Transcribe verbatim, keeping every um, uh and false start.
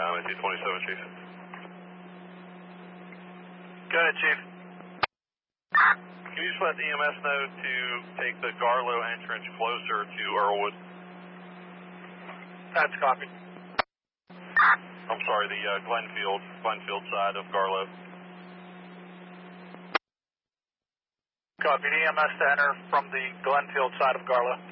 Yeah, I'm at two twenty-seven, Chief. Go ahead, Chief. Can you just let the E M S know to take the Garlow entrance closer to Earlwood? That's copied. I'm sorry, the uh, Glenfield, Glenfield side of Garlow. Copied. E M S to enter from the Glenfield side of Garlow.